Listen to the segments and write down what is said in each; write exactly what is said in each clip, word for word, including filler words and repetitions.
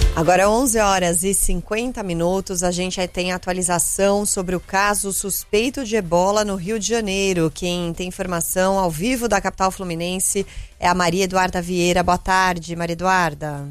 Agora onze horas e cinquenta minutos, a gente tem atualização sobre o caso suspeito de ebola no Rio de Janeiro. Quem tem informação ao vivo da capital fluminense é a Maria Eduarda Vieira. Boa tarde, Maria Eduarda.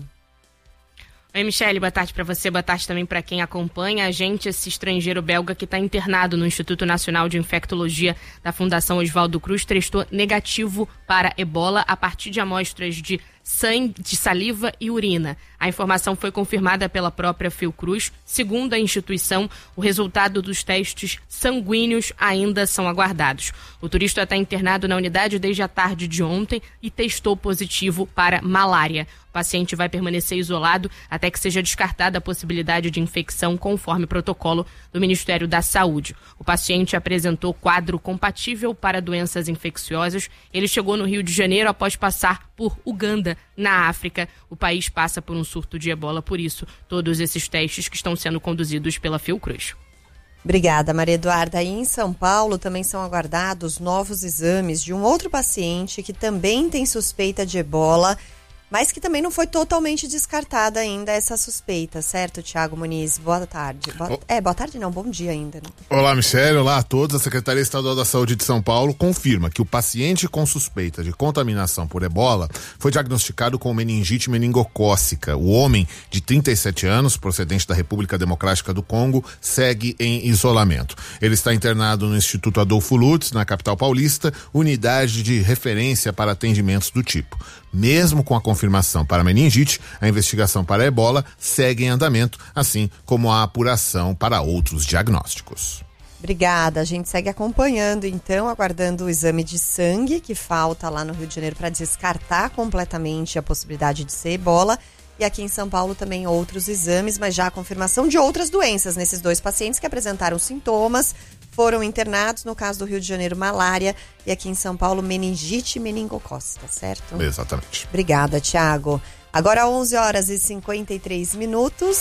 Oi, Michele, boa tarde para você, boa tarde também para quem acompanha a gente. Esse estrangeiro belga que está internado no Instituto Nacional de Infectologia da Fundação Oswaldo Cruz testou negativo para ebola a partir de amostras de sangue, de saliva e urina. A informação foi confirmada pela própria Fiocruz. Segundo a instituição, o resultado dos testes sanguíneos ainda são aguardados. O turista está internado na unidade desde a tarde de ontem e testou positivo para malária. O paciente vai permanecer isolado até que seja descartada a possibilidade de infecção conforme protocolo do Ministério da Saúde. O paciente apresentou quadro compatível para doenças infecciosas. Ele chegou no Rio de Janeiro após passar por Uganda, na África. O país passa por um surto de ebola, por isso todos esses testes que estão sendo conduzidos pela Fiocruz. Obrigada, Maria Eduarda. E em São Paulo também são aguardados novos exames de um outro paciente que também tem suspeita de ebola, mas que também não foi totalmente descartada ainda essa suspeita, certo, Tiago Muniz? Boa tarde. Boa... Oh. É, boa tarde não, bom dia ainda. Né? Olá, Michele, olá a todos. A Secretaria Estadual da Saúde de São Paulo confirma que o paciente com suspeita de contaminação por ebola foi diagnosticado com meningite meningocócica. O homem, de trinta e sete anos, procedente da República Democrática do Congo, segue em isolamento. Ele está internado no Instituto Adolfo Lutz, na capital paulista, unidade de referência para atendimentos do tipo. Mesmo com a confirmação para meningite, a investigação para ebola segue em andamento, assim como a apuração para outros diagnósticos. Obrigada, a gente segue acompanhando então, aguardando o exame de sangue que falta lá no Rio de Janeiro para descartar completamente a possibilidade de ser ebola. E aqui em São Paulo também outros exames, mas já a confirmação de outras doenças nesses dois pacientes que apresentaram sintomas, foram internados, no caso do Rio de Janeiro, malária, e aqui em São Paulo, meningite meningocócica, certo? Exatamente. Obrigada, Tiago. Agora onze horas e cinquenta e três minutos.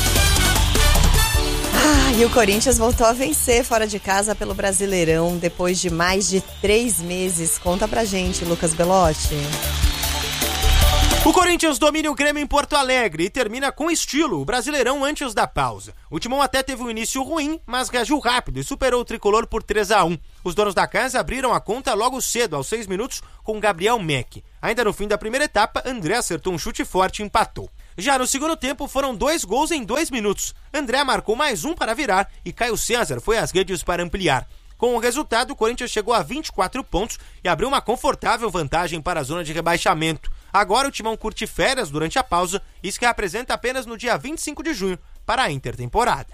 Ah, e o Corinthians voltou a vencer fora de casa pelo Brasileirão, depois de mais de três meses. Conta pra gente, Lucas Belotti. O Corinthians domina o Grêmio em Porto Alegre e termina com estilo o Brasileirão antes da pausa. O Timão até teve um início ruim, mas reagiu rápido e superou o tricolor por três a um. Os donos da casa abriram a conta logo cedo, aos seis minutos, com Gabriel Meck. Ainda no fim da primeira etapa, André acertou um chute forte e empatou. Já no segundo tempo, foram dois gols em dois minutos. André marcou mais um para virar e Caio César foi às redes para ampliar. Com o resultado, o Corinthians chegou a vinte e quatro pontos e abriu uma confortável vantagem para a zona de rebaixamento. Agora o Timão curte férias durante a pausa, isso que apresenta apenas no dia vinte e cinco de junho para a intertemporada.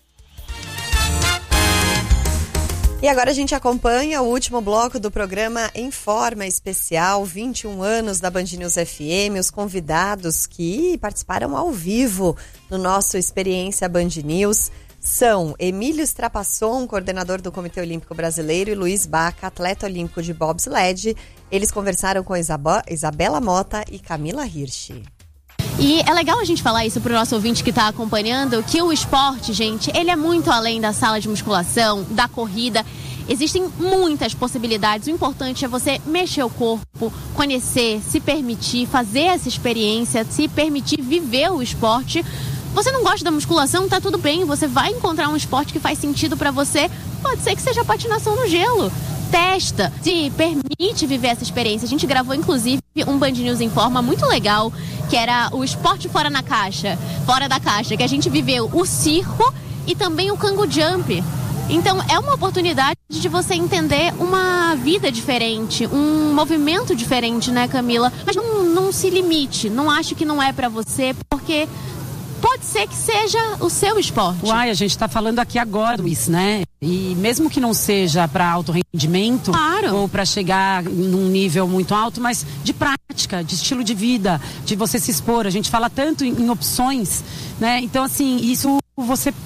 E agora a gente acompanha o último bloco do programa Em Forma Especial, vinte e um anos da Band News F M, os convidados que participaram ao vivo no nosso Experiência Band News são Emílio Strapasson, coordenador do Comitê Olímpico Brasileiro, e Luiz Baca, atleta olímpico de bobsled. Eles conversaram com Isab- Isabela Mota e Camila Hirsch. E é legal a gente falar isso pro nosso ouvinte que está acompanhando, que o esporte, gente, ele é muito além da sala de musculação, da corrida. Existem muitas possibilidades. O importante é você mexer o corpo, conhecer, se permitir, fazer essa experiência, se permitir viver o esporte. Você não gosta da musculação? Tá tudo bem, você vai encontrar um esporte que faz sentido pra você. Pode ser que seja patinação no gelo. Testa, se permite viver essa experiência. A gente gravou, inclusive, um Band News em Forma muito legal, que era o esporte fora na caixa, fora da caixa, que a gente viveu o circo e também o cango jump. Então, é uma oportunidade de você entender uma vida diferente, um movimento diferente, né, Camila? Mas não, não se limite, não acho que não é pra você, porque pode ser que seja o seu esporte. Uai, a gente está falando aqui agora, Luiz, né? E mesmo que não seja para alto rendimento, claro, ou para chegar num nível muito alto, mas de prática, de estilo de vida, de você se expor. A gente fala tanto em, em opções, né? Então, assim, isso você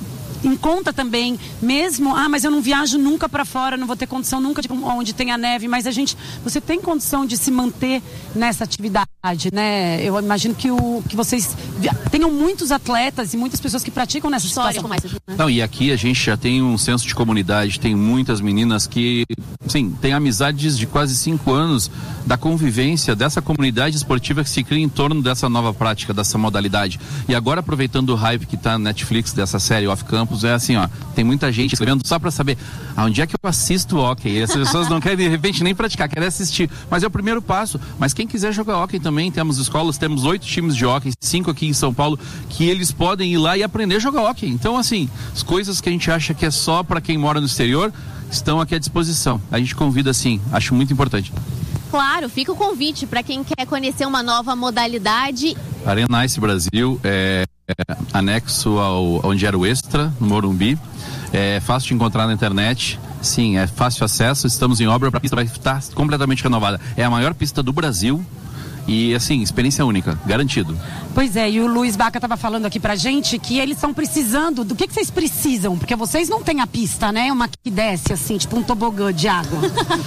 em conta também, mesmo, ah, mas eu não viajo nunca para fora, não vou ter condição nunca de onde tem a neve, mas a gente, você tem condição de se manter nessa atividade, né? Eu imagino que, o, que vocês tenham muitos atletas e muitas pessoas que praticam nessa história. Não, e aqui a gente já tem um senso de comunidade, tem muitas meninas que, sim, tem amizades de quase cinco anos da convivência dessa comunidade esportiva que se cria em torno dessa nova prática, dessa modalidade. E agora, aproveitando o hype que tá na Netflix dessa série Off Campus, é assim, ó, tem muita gente escrevendo só para saber aonde é que eu assisto hockey. Essas pessoas não querem, de repente, nem praticar, querem assistir. Mas é o primeiro passo. Mas quem quiser jogar hockey também, temos escolas, temos oito times de hockey, cinco aqui em São Paulo, que eles podem ir lá e aprender a jogar hockey. Então, assim, as coisas que a gente acha que é só para quem mora no exterior estão aqui à disposição. A gente convida, sim, acho muito importante. Claro, fica o convite para quem quer conhecer uma nova modalidade. Arena Ice Brasil, é, é anexo ao onde era o Extra, no Morumbi. É fácil de encontrar na internet. Sim, é fácil acesso. Estamos em obra, a pista vai estar completamente renovada. É a maior pista do Brasil. E, assim, experiência única, garantido. Pois é, e o Luiz Baca estava falando aqui pra gente que eles estão precisando, do que, que vocês precisam? Porque vocês não têm a pista, né? Uma que desce, assim, tipo um tobogã de água.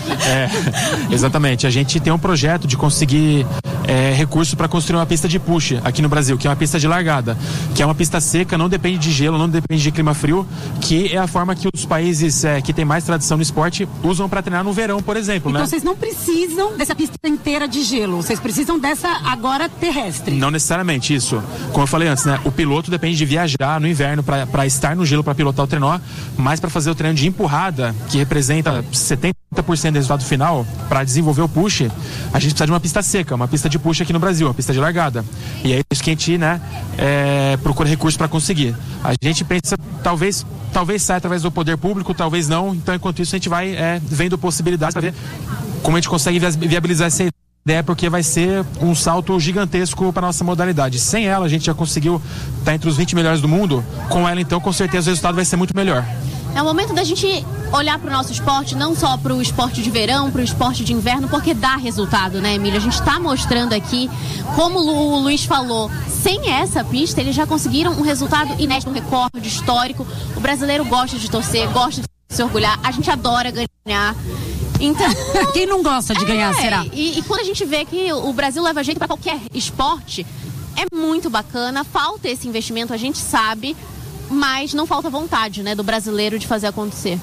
É, exatamente. A gente tem um projeto de conseguir é, recurso para construir uma pista de push aqui no Brasil, que é uma pista de largada, que é uma pista seca, não depende de gelo, não depende de clima frio, que é a forma que os países é, que têm mais tradição no esporte usam para treinar no verão, por exemplo, então, né? Vocês não precisam dessa pista inteira de gelo, vocês precisam dessa agora terrestre. Não necessariamente isso. Como eu falei antes, né? O piloto depende de viajar no inverno para estar no gelo para pilotar o trenó, mas para fazer o treino de empurrada, que representa setenta por cento do resultado final, para desenvolver o push, a gente precisa de uma pista seca, uma pista de push aqui no Brasil, uma pista de largada. E é isso que a gente, né, é, procura recursos para conseguir. A gente pensa, talvez, talvez saia através do poder público, talvez não. Então, enquanto isso, a gente vai é, vendo possibilidades para ver como a gente consegue viabilizar essa ideia. É porque vai ser um salto gigantesco para nossa modalidade. Sem ela, a gente já conseguiu estar entre os vinte melhores do mundo. Com ela, então, com certeza o resultado vai ser muito melhor. É o momento da gente olhar para o nosso esporte, não só para o esporte de verão, para o esporte de inverno, porque dá resultado, né, Emília? A gente está mostrando aqui, como o Luiz falou, sem essa pista, eles já conseguiram um resultado inédito, um recorde histórico. O brasileiro gosta de torcer, gosta de se orgulhar, a gente adora ganhar. Então, quem não gosta de ganhar, é, será? E, e quando a gente vê que o Brasil leva jeito para qualquer esporte, é muito bacana. Falta esse investimento, a gente sabe, mas não falta vontade, né, do brasileiro de fazer acontecer.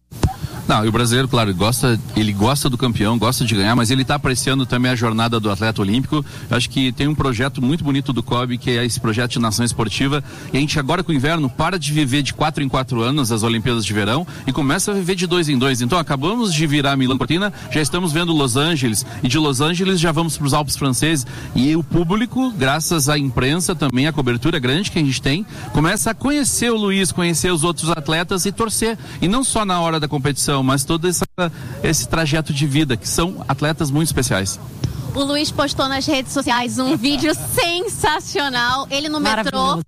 Não, e o brasileiro, claro, gosta, ele gosta do campeão, gosta de ganhar, mas ele está apreciando também a jornada do atleta olímpico. Eu acho que tem um projeto muito bonito do C O B, que é esse projeto de nação esportiva. E a gente agora com o inverno para de viver de quatro em quatro anos as Olimpíadas de Verão e começa a viver de dois em dois. Então acabamos de virar Milão Cortina, já estamos vendo Los Angeles e de Los Angeles já vamos para os Alpes franceses. E o público, graças à imprensa também, a cobertura grande que a gente tem, começa a conhecer o Luiz, conhecer os outros atletas e torcer. E não só na hora da competição, mas todo essa, esse trajeto de vida, que são atletas muito especiais. O Luiz postou nas redes sociais um vídeo sensacional, ele no metrô,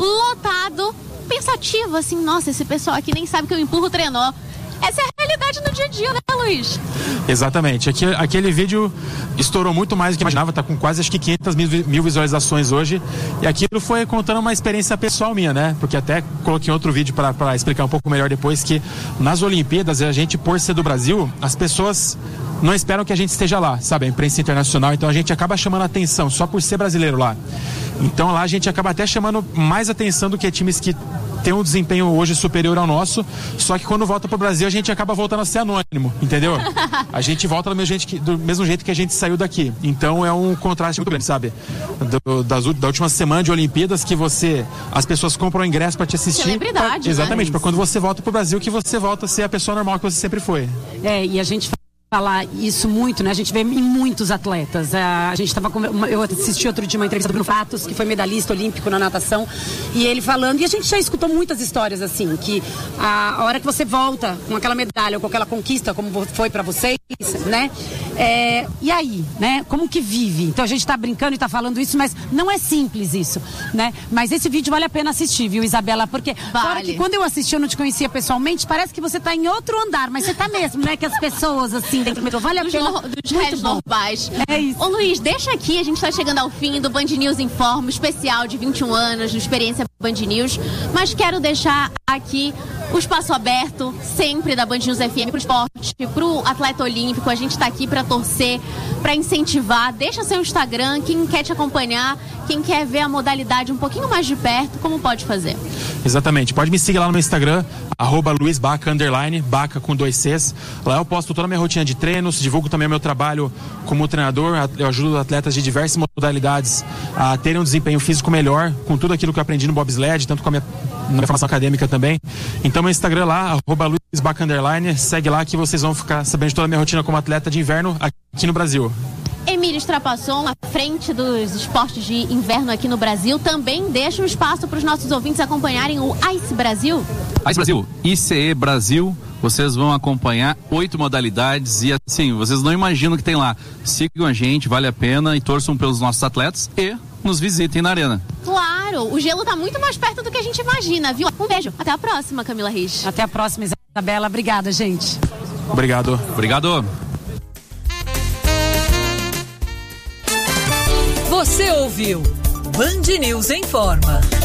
lotado, pensativo, assim, nossa, esse pessoal aqui nem sabe que eu empurro o trenó. Essa é a realidade no dia a dia, né, Luiz? Exatamente. Aquele, aquele vídeo estourou muito mais do que eu imaginava, tá com quase acho que quinhentas mil visualizações hoje. E aquilo foi contando uma experiência pessoal minha, né? Porque até coloquei outro vídeo para explicar um pouco melhor depois, que nas Olimpíadas, a gente, por ser do Brasil, as pessoas não esperam que a gente esteja lá, sabe? A imprensa internacional, então a gente acaba chamando a atenção só por ser brasileiro lá. Então lá a gente acaba até chamando mais atenção do que times que tem um desempenho hoje superior ao nosso, só que quando volta pro Brasil a gente acaba voltando a ser anônimo, entendeu? A gente volta do mesmo jeito que, do mesmo jeito que a gente saiu daqui. Então é um contraste muito grande, sabe? Do, das, da última semana de Olimpíadas, que você, as pessoas compram ingresso para te assistir. Celebridade, pra, exatamente, né? para quando você volta pro Brasil, que você volta a ser a pessoa normal que você sempre foi. É, e a gente falar isso muito, né? A gente vê em muitos atletas. A gente tava com... Eu assisti outro dia uma entrevista do Bruno Fatos, que foi medalhista olímpico na natação, e ele falando, e a gente já escutou muitas histórias assim, que a, a hora que você volta com aquela medalha ou com aquela conquista, como foi pra vocês, né? É, e aí, né? Como que vive? Então a gente tá brincando e tá falando isso, mas não é simples isso, né? Mas esse vídeo vale a pena assistir, viu, Isabela? Porque vale. Fora que quando eu assisti, eu não te conhecia pessoalmente, parece que você tá em outro andar, mas você tá mesmo, né? Que as pessoas, assim, dentro do metrô, vale a Dos, pena. no, dos réis normais. É isso. Ô Luiz, deixa aqui, a gente tá chegando ao fim do Band News Informa, especial de vinte e um anos, de experiência Band News, mas quero deixar aqui o espaço aberto, sempre da Band News F M, pro esporte, pro atleta olímpico. A gente tá aqui para torcer, para incentivar. Deixa seu Instagram, quem quer te acompanhar, quem quer ver a modalidade um pouquinho mais de perto, como pode fazer? Exatamente, pode me seguir lá no meu Instagram, arroba Luiz Baca, underline, Baca com dois Cs. Lá eu posto toda a minha rotina de treinos, divulgo também o meu trabalho como treinador, eu ajudo atletas de diversas modalidades a terem um desempenho físico melhor, com tudo aquilo que eu aprendi no bobsled, tanto com a minha, na minha formação acadêmica também. Então meu Instagram lá, arroba Luiz Baca, underline, segue lá que vocês vão ficar sabendo de toda a minha rotina como atleta de inverno aqui no Brasil. Emílio Strapasson, à frente dos esportes de inverno aqui no Brasil, também deixa um espaço para os nossos ouvintes acompanharem o Ice Brasil. Ice Brasil, I C E Brasil, vocês vão acompanhar oito modalidades e assim, vocês não imaginam o que tem lá. Sigam a gente, vale a pena e torçam pelos nossos atletas e nos visitem na arena. Claro, o gelo tá muito mais perto do que a gente imagina, viu? Um beijo, até a próxima, Camila Rich. Até a próxima, Isabela, obrigada, gente. Obrigado. Obrigado. Você ouviu Band News Informa.